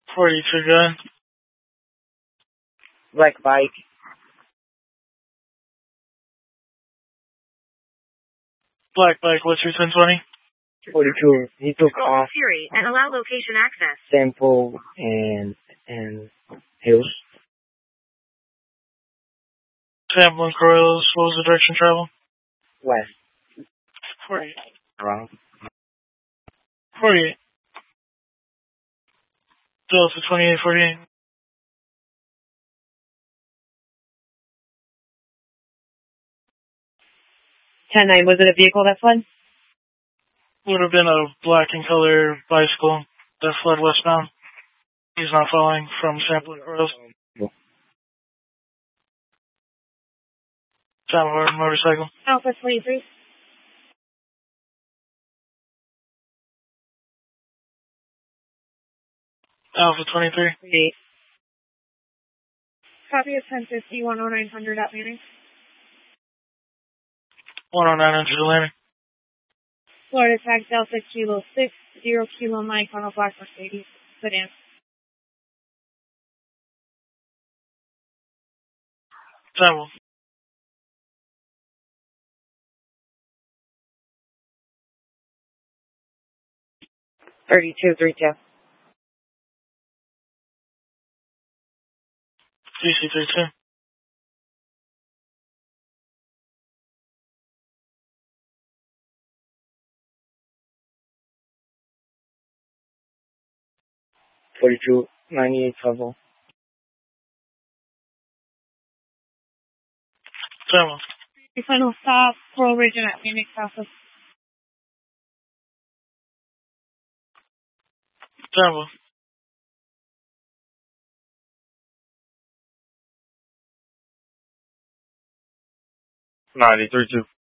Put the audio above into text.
42 good. Black bike. Black bike, what's your 1020? 42. He took off Siri and allow location access. Temple and Hills. Temple and Corrales, what was the direction travel? West. 48. Wrong. 48. Delta 2848. 10-9, was it a vehicle that fled? Would have been a black and color bicycle that fled westbound. He's not following from Temple and Corrales. Tower motorcycle. Alpha 23. Alpha 23. 38. Copy of 1050, 10900 at landing. 10900 landing. Florida tag Delta Kilo 6, 0 Kilo Mike on a black Mercedes sedan. Temple. $32, 32. DC 32. $42, 98 trouble. Temple. Your final stop, Coral Ridge at Phoenix Alpha. Temple. 93-2.